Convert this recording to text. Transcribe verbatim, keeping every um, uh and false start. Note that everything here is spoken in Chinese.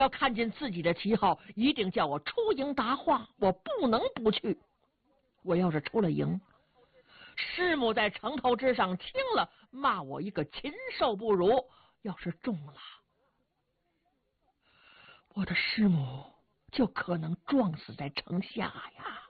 要看见自己的旗号，一定叫我出营答话，我不能不去。我要是出了营，师母在城头之上听了，骂我一个禽兽不如；要是中了，我的师母就可能撞死在城下呀。